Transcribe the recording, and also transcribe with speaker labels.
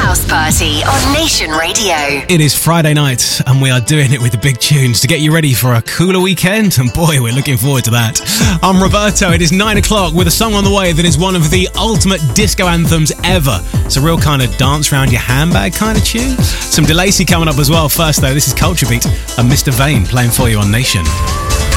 Speaker 1: House Party on Nation Radio.
Speaker 2: It is Friday night and we are doing it with the big tunes to get you ready for a cooler weekend, and boy, we're looking forward to that. I'm Roberto. It is 9 o'clock with a song on the way that is one of the ultimate disco anthems ever. It's a real kind of dance around your handbag kind of tune. Some DeLacy coming up as well. First though, this is Culture Beat and Mr. Vane playing for you on Nation.